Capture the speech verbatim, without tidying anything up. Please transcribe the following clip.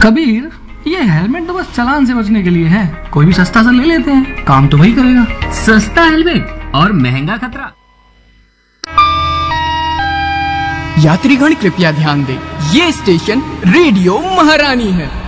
कबीर, ये हेलमेट तो बस चालान से बचने के लिए है, कोई भी सस्ता सा ले लेते हैं, काम तो वही करेगा। सस्ता हेलमेट और महंगा खतरा। यात्रीगण कृपया ध्यान दें, ये स्टेशन रेडियो महारानी है।